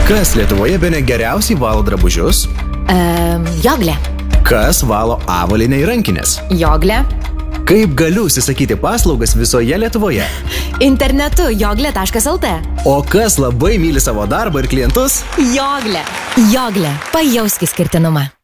Kas Lietuvoje bene geriausiai valo drabužius? Joglė. Kas valo avalynę ir rankinės? Joglė. Kaip galiu užsisakyti paslaugas visoje Lietuvoje? Internetu joglė.lt. O kas labai myli savo darbą ir klientus? Joglė. Joglė. Pajausk išskirtinumą.